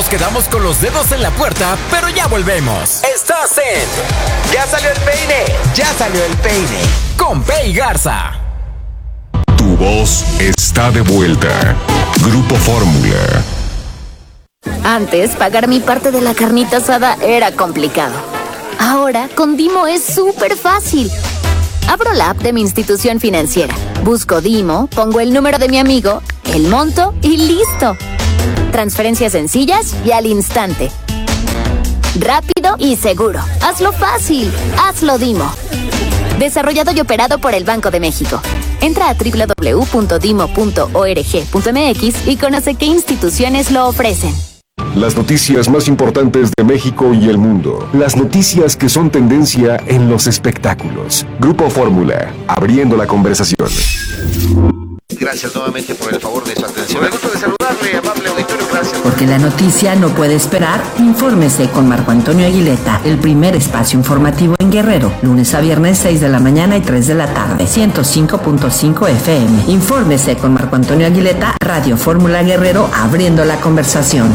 nos quedamos con los dedos en la puerta, pero ya volvemos. Estás en ¡Ya salió el peine! ¡Ya salió el peine! Con Pei Garza. Tu voz está de vuelta. Grupo Fórmula. Antes, pagar mi parte de la carnita asada era complicado. Ahora, con Dimo es súper fácil. Abro la app de mi institución financiera, busco Dimo, pongo el número de mi amigo, el monto y listo. Transferencias sencillas y al instante. Rápido y seguro. Hazlo fácil. Hazlo Dimo. Desarrollado y operado por el Banco de México. Entra a www.dimo.org.mx y conoce qué instituciones lo ofrecen. Las noticias más importantes de México y el mundo. Las noticias que son tendencia en los espectáculos. Grupo Fórmula, abriendo la conversación. Gracias nuevamente por el favor de su atención. Me gusto de saludarle, amable auditorio, gracias. Porque la noticia no puede esperar, infórmese con Marco Antonio Aguileta, el primer espacio informativo en Guerrero, lunes a viernes 6 de la mañana y 3 de la tarde, 105.5 FM. Infórmese con Marco Antonio Aguileta, Radio Fórmula Guerrero, abriendo la conversación.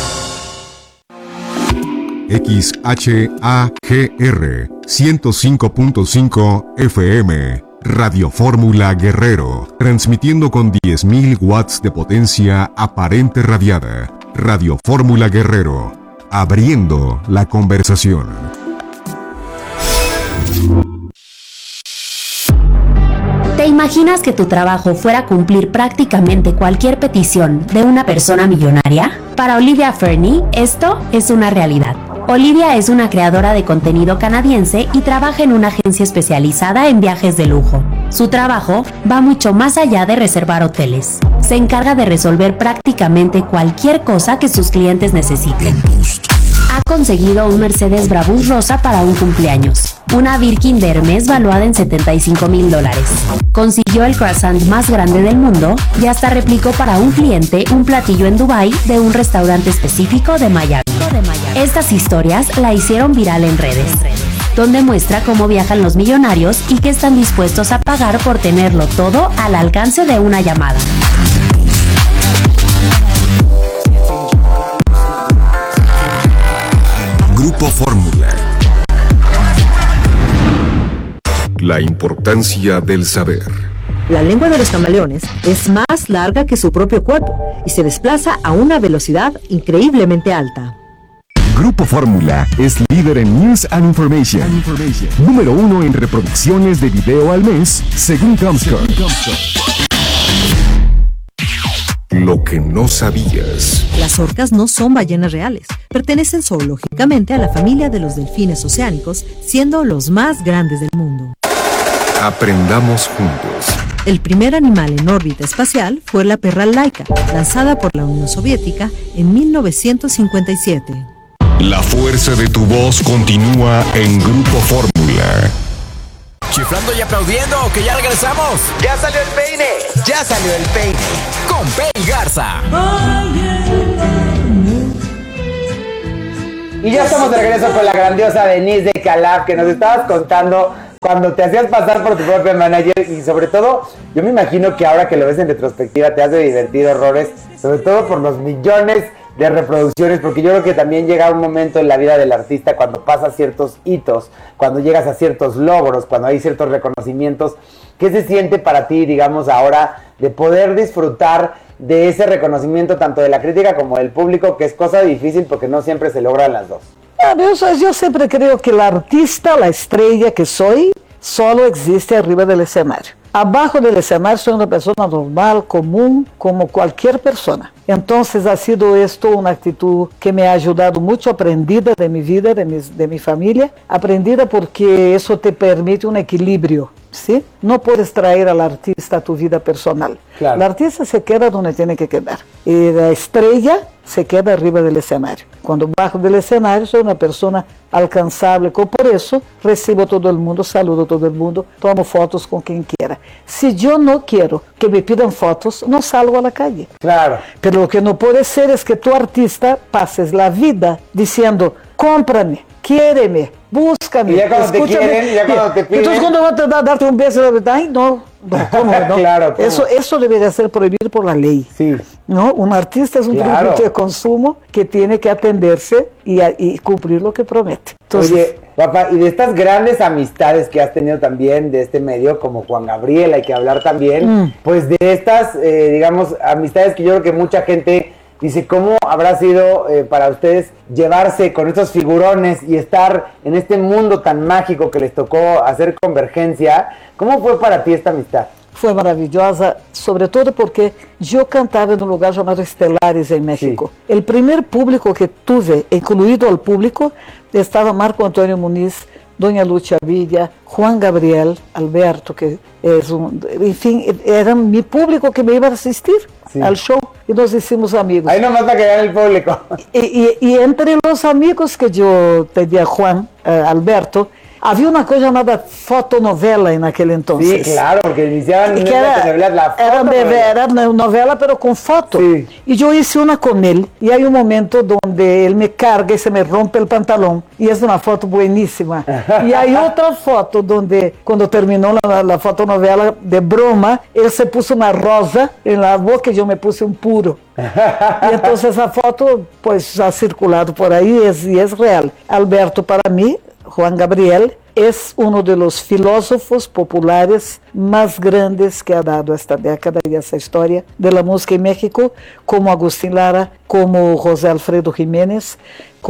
XHAGR 105.5 FM. Radio Fórmula Guerrero, transmitiendo con 10.000 watts de potencia aparente radiada. Radio Fórmula Guerrero, abriendo la conversación. ¿Te imaginas que tu trabajo fuera cumplir prácticamente cualquier petición de una persona millonaria? Para Olivia Fernie, esto es una realidad. Olivia es una creadora de contenido canadiense y trabaja en una agencia especializada en viajes de lujo. Su trabajo va mucho más allá de reservar hoteles. Se encarga de resolver prácticamente cualquier cosa que sus clientes necesiten. Ha conseguido un Mercedes Brabus rosa para un cumpleaños, una Birkin de Hermes valuada en $75,000. Consiguió el croissant más grande del mundo y hasta replicó para un cliente un platillo en Dubái de un restaurante específico de Miami. Estas historias la hicieron viral en redes, donde muestra cómo viajan los millonarios y qué están dispuestos a pagar por tenerlo todo al alcance de una llamada. Grupo Fórmula. La importancia del saber. La lengua de los camaleones es más larga que su propio cuerpo y se desplaza a una velocidad increíblemente alta. Grupo Fórmula es líder en News and Information. Número 1 en reproducciones de video al mes, según Comscore. Lo que no sabías. Las orcas no son ballenas reales. Pertenecen zoológicamente a la familia de los delfines oceánicos, siendo los más grandes del mundo. Aprendamos juntos. El primer animal en órbita espacial fue la perra Laika, lanzada por la Unión Soviética en 1957. La fuerza de tu voz continúa en Grupo Fórmula. Chiflando y aplaudiendo, que ya regresamos. ¡Ya salió el peine! ¡Ya salió el peine! Con Pei Garza. Y ya estamos de regreso con la grandiosa Denise de Calaf, que nos estabas contando cuando te hacías pasar por tu propio manager, y sobre todo, yo me imagino que ahora que lo ves en retrospectiva te has de divertir horrores, sobre todo por los millones de reproducciones, porque yo creo que también llega un momento en la vida del artista cuando pasas ciertos hitos, cuando llegas a ciertos logros, cuando hay ciertos reconocimientos. ¿Qué se siente para ti, digamos, ahora de poder disfrutar de ese reconocimiento tanto de la crítica como del público, que es cosa difícil porque no siempre se logran las dos? Yo siempre creo que el artista, la estrella que soy, solo existe arriba del escenario. Abajo del escenario soy una persona normal, común, como cualquier persona. Entonces ha sido esto una actitud que me ha ayudado mucho, aprendida de mi vida, de mi familia, aprendida porque eso te permite un equilibrio, ¿sí? No puedes traer al artista a tu vida personal. Claro. El artista se queda donde tiene que quedar. Y la estrella se queda arriba del escenario. Cuando bajo del escenario soy una persona alcanzable, por eso recibo a todo el mundo, saludo a todo el mundo, tomo fotos con quien quiera. Si yo no quiero que me pidan fotos, no salgo a la calle. Claro. Pero lo que no puede ser es que tu artista pases la vida diciendo, cómprame, quiéreme, búscame, y ya cuando escúchame. Te quieren, ya cuando te piden. Entonces cuando van a darte un beso, ay no, ¿cómo no? Claro, ¿cómo? Eso debería ser prohibido por la ley. Sí. ¿no? Un artista es un producto de consumo que tiene que atenderse y cumplir lo que promete. Entonces, oye, papá, y de estas grandes amistades que has tenido también de este medio, como Juan Gabriel, hay que hablar también, pues de estas, digamos, amistades que yo creo que mucha gente dice, ¿cómo habrá sido para ustedes llevarse con estos figurones y estar en este mundo tan mágico que les tocó hacer Convergencia? ¿Cómo fue para ti esta amistad? Fue maravillosa, sobre todo porque yo cantaba en un lugar llamado Estelares en México. Sí. El primer público que tuve, incluido al público, estaba Marco Antonio Muniz, Doña Lucha Villa, Juan Gabriel, Alberto, que es en fin, era mi público que me iba a asistir al show y nos hicimos amigos. Ahí nomás para que vean el público. Y entre los amigos que yo tenía, Juan, Alberto, había una cosa llamada fotonovela en aquel entonces. Sí, claro, porque iniciaban era novela, pero con foto. Sí. Y yo hice una con él, y hay un momento donde él me carga y se me rompe el pantalón, y es una foto buenísima. Y hay otra foto donde, cuando terminó la fotonovela, de broma, él se puso una rosa en la boca y yo me puse un puro. Y entonces esa foto, pues, ha circulado por ahí y es real. Alberto, para mí, Juan Gabriel, es uno de los filósofos populares más grandes que ha dado esta década y esa historia de la música en México, como Agustín Lara, como José Alfredo Jiménez,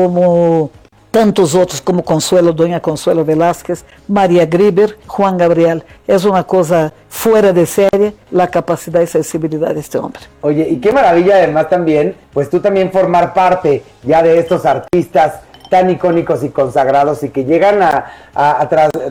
como tantos otros, como Consuelo, Doña Consuelo Velázquez, María Grieber, Juan Gabriel. Es una cosa fuera de serie la capacidad y sensibilidad de este hombre. Oye, y qué maravilla además también, pues tú también formar parte ya de estos artistas tan icónicos y consagrados y que llegan a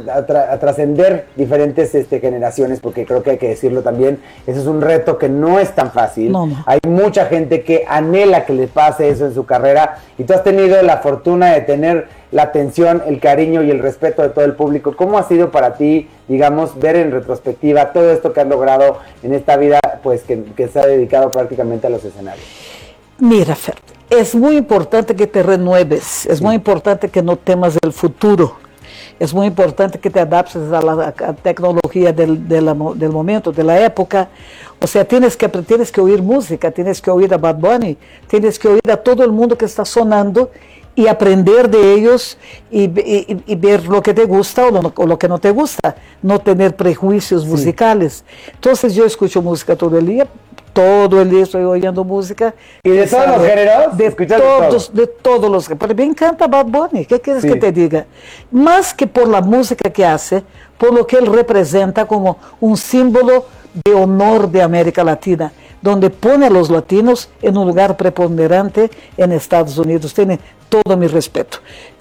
trascender diferentes generaciones, porque creo que hay que decirlo también, ese es un reto que no es tan fácil. No. Hay mucha gente que anhela que le pase eso en su carrera y tú has tenido la fortuna de tener la atención, el cariño y el respeto de todo el público. ¿Cómo ha sido para ti, digamos, ver en retrospectiva todo esto que has logrado en esta vida, pues que se ha dedicado prácticamente a los escenarios? Mira, Fer, es muy importante que te renueves, es muy importante que no temas el futuro, es muy importante que te adaptes a la tecnología del momento, de la época. O sea, tienes que oír música, tienes que oír a Bad Bunny, tienes que oír a todo el mundo que está sonando y aprender de ellos y ver lo que te gusta o lo que no te gusta, no tener prejuicios musicales. Entonces yo escucho música todo el día estoy oyendo música. ¿Y de todos los géneros? De todos los géneros. Pero me encanta Bad Bunny, ¿qué quieres que te diga? Más que por la música que hace, por lo que él representa como un símbolo de honor de América Latina, donde pone a los latinos en un lugar preponderante en Estados Unidos. Tiene todo mi respeto.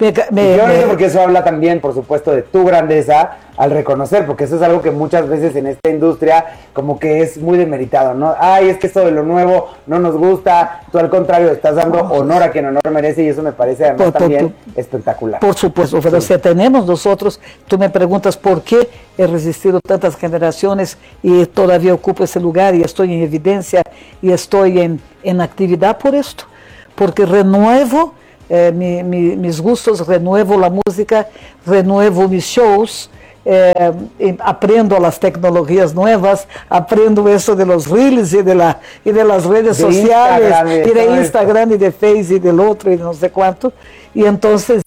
Porque eso habla también, por supuesto, de tu grandeza al reconocer, porque eso es algo que muchas veces en esta industria como que es muy demeritado, ¿no? Ay, es que esto de lo nuevo no nos gusta, tú al contrario estás dando honor a quien honor merece y eso me parece además también espectacular. Por supuesto, pero si tenemos nosotros, tú me preguntas por qué he resistido tantas generaciones y todavía ocupo ese lugar y estoy en evidencia y estoy en actividad por esto, porque renuevo mis gustos, renuevo la música, renuevo mis shows, aprendo las tecnologías nuevas, aprendo eso de los reels y de las redes sociales, y de Instagram y de Facebook y del otro y no sé cuánto, y entonces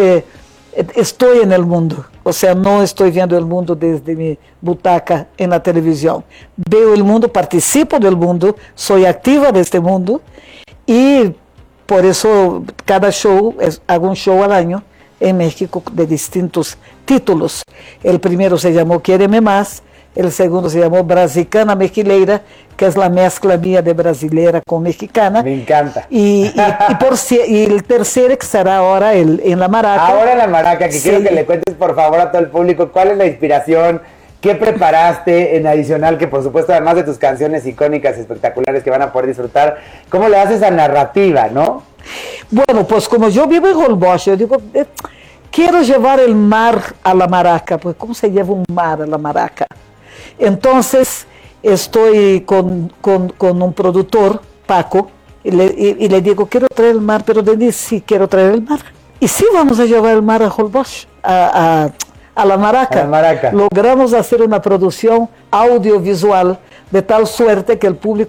estoy en el mundo, o sea, no estoy viendo el mundo desde mi butaca en la televisión, veo el mundo, participo del mundo, soy activa de este mundo y por eso cada show, hago un show al año en México de distintos títulos. El primero se llamó Quiéreme Más, el segundo se llamó Brasicana Mexileira, que es la mezcla mía de brasilera con mexicana. Me encanta. Y el tercero que será ahora en La Maraca. Ahora en La Maraca, que quiero que le cuentes por favor a todo el público cuál es la inspiración, qué preparaste en adicional, que por supuesto además de tus canciones icónicas, espectaculares que van a poder disfrutar, ¿cómo le haces a narrativa, no? Bueno, pues como yo vivo en Holbox, yo digo, quiero llevar el mar a La Maraca, pues ¿cómo se lleva un mar a La Maraca? Entonces estoy con un productor, Paco, y le digo, quiero traer el mar, pero Denise, sí, quiero traer el mar. Y sí, vamos a llevar el mar a Holbox, a La Maraca. A La Maraca. Logramos hacer una producción audiovisual de tal suerte que el público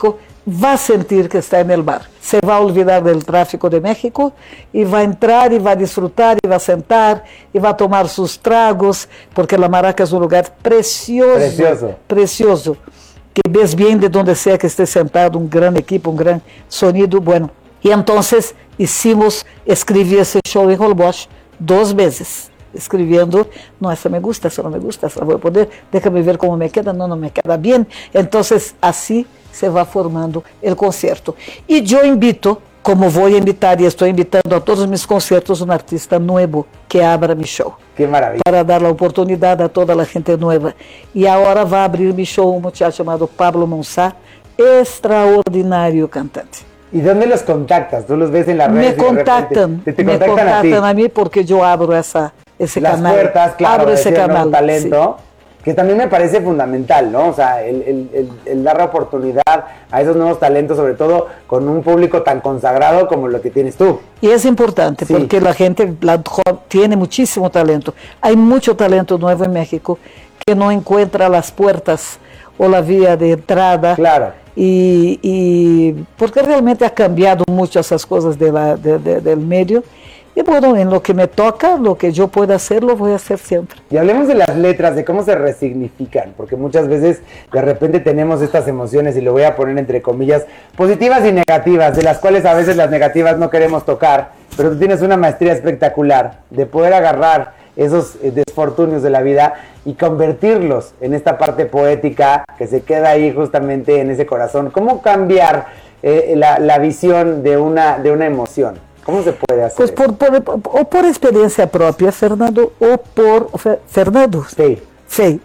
va a sentir que está en el bar. Se va a olvidar del tráfico de México y va a entrar y va a disfrutar y va a sentar y va a tomar sus tragos, porque La Maraca es un lugar precioso, que ves bien de donde sea que esté sentado, un gran equipo, un gran sonido, bueno. Y entonces escribí ese show en Holbox 2 veces, escribiendo, no, esa me gusta, esa no me gusta, esa voy a poner, déjame ver cómo me queda, no me queda bien. Entonces así se va formando el concierto. Y yo invito, como voy a invitar y estoy invitando a todos mis conciertos, un artista nuevo que abra mi show. ¡Qué maravilla! Para dar la oportunidad a toda la gente nueva. Y ahora va a abrir mi show un muchacho llamado Pablo Monsá, extraordinario cantante. ¿Y dónde los contactas? ¿Tú los ves en las redes? Me contactan a mí porque yo abro ese canal. Las puertas, claro, abro ese canal. Talento. Sí. Que también me parece fundamental, ¿no? O sea, el dar la oportunidad a esos nuevos talentos, sobre todo con un público tan consagrado como lo que tienes tú. Y es importante, sí, porque la gente tiene muchísimo talento. Hay mucho talento nuevo en México que no encuentra las puertas o la vía de entrada. Claro. Y porque realmente ha cambiado mucho esas cosas del medio. Y bueno, en lo que me toca, lo que yo pueda hacer, lo voy a hacer siempre. Y hablemos de las letras, de cómo se resignifican, porque muchas veces de repente tenemos estas emociones, y lo voy a poner entre comillas, positivas y negativas, de las cuales a veces las negativas no queremos tocar, pero tú tienes una maestría espectacular de poder agarrar esos desfortunios de la vida y convertirlos en esta parte poética que se queda ahí justamente en ese corazón. ¿Cómo cambiar la visión de una emoción? ¿Cómo se puede hacer? Pues por experiencia propia, Fernando, o por... Fernando. Sí. Sí.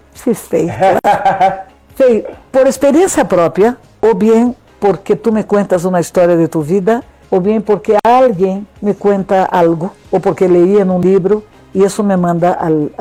Por experiencia propia, o bien porque tú me cuentas una historia de tu vida, o bien porque alguien me cuenta algo, o porque leí en un libro, y eso me manda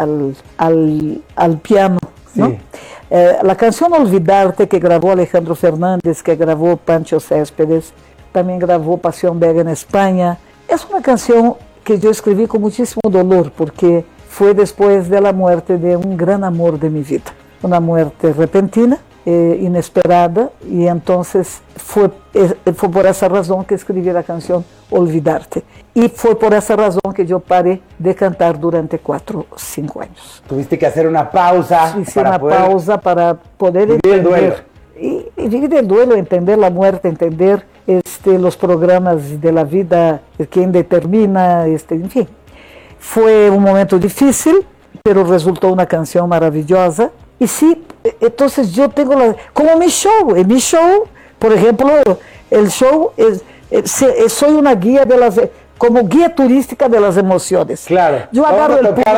al piano, ¿no? Sí. La canción Olvidarte, que grabó Alejandro Fernández, que grabó Pancho Céspedes, también grabó Pasión Vega en España. Es una canción que yo escribí con muchísimo dolor, porque fue después de la muerte de un gran amor de mi vida. Una muerte repentina, inesperada, y entonces fue por esa razón que escribí la canción Olvidarte. Y fue por esa razón que yo paré de cantar durante 4 o 5 años. Tuviste que hacer una pausa. Hice una pausa para poder entender el duelo. Y vivir el duelo, entender la muerte, entender los programas de la vida, quién determina, en fin. Fue un momento difícil, pero resultó una canción maravillosa. Y sí, entonces yo tengo como mi show. En mi show, por ejemplo, el show soy una guía como guía turística de las emociones. Claro. Yo agarro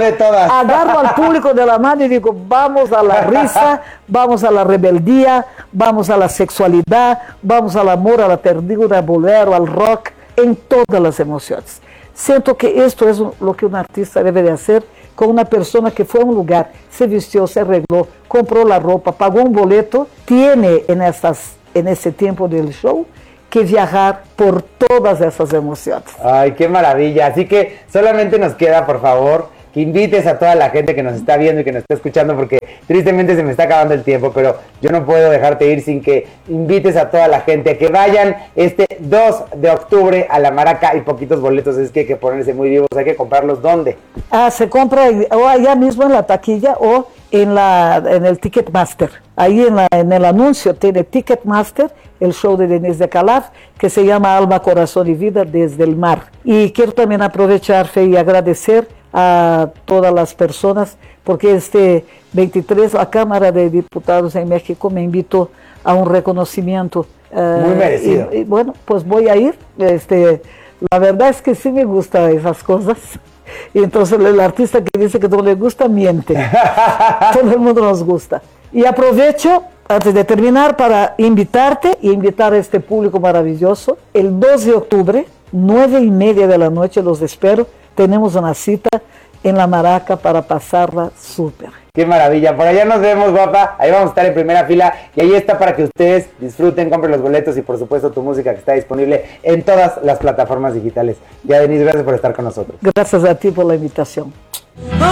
al público de la mano y digo, vamos a la risa, vamos a la rebeldía, vamos a la sexualidad, vamos al amor, a la ternura, al bolero, al rock, en todas las emociones. Siento que esto es lo que un artista debe de hacer con una persona que fue a un lugar, se vistió, se arregló, compró la ropa, pagó un boleto, tiene en ese tiempo del show que viajar por todas esas emociones. Ay, qué maravilla. Así que solamente nos queda, por favor, que invites a toda la gente que nos está viendo y que nos está escuchando, porque tristemente se me está acabando el tiempo, pero yo no puedo dejarte ir sin que invites a toda la gente a que vayan este 2 de octubre a La Maraca. Hay poquitos boletos, es que hay que ponerse muy vivos. ¿Hay que comprarlos dónde? Se compra o allá mismo en la taquilla o en el Ticketmaster. Ahí en el anuncio tiene Ticketmaster, el show de Denise de Calaf, que se llama Alma, Corazón y Vida desde el Mar. Y quiero también aprovechar, Fe, y agradecer a todas las personas, porque este 23 la Cámara de Diputados en México me invitó a un reconocimiento. Muy merecido. Y bueno, pues voy a ir. La verdad es que sí me gustan esas cosas. Y entonces el artista que dice que no le gusta, miente. Todo el mundo nos gusta. Y aprovecho, antes de terminar, para invitarte y invitar a este público maravilloso. El 2 de octubre, 9:30 de la noche, los espero. Tenemos una cita en La Maraca para pasarla súper. ¡Qué maravilla! Por allá nos vemos, guapa. Ahí vamos a estar en primera fila. Y ahí está para que ustedes disfruten, compren los boletos y, por supuesto, tu música que está disponible en todas las plataformas digitales. Ya, Denise, gracias por estar con nosotros. Gracias a ti por la invitación.